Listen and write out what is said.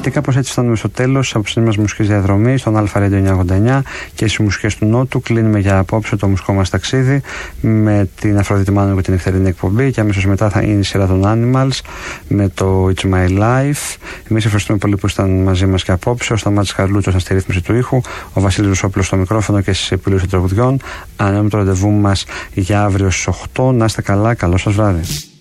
Και κάπως έτσι φτάνουμε στο τέλος της απόψινής μας μουσικής διαδρομής, στον Αλφα Radio 989 και στις μουσικές του Νότου. Κλείνουμε για απόψε το μουσικό μας ταξίδι με την Αφροδίτη Μάνου και την νυχτερινή εκπομπή. Και αμέσως μετά θα είναι η σειρά των Animals με το It's My Life. Εμείς ευχαριστούμε πολύ που ήταν μαζί μας και απόψε. Ο Σταμάτης Χαρλούτσος στη ρύθμιση του ήχου, ο Βασίλης Ρουσόπουλος στο μικρόφωνο και στις επιλογές των τραγουδιών. Ανανεώνουμε το ραντεβού μας για αύριο στις 8. Να είστε καλά, καλό σας βράδυ.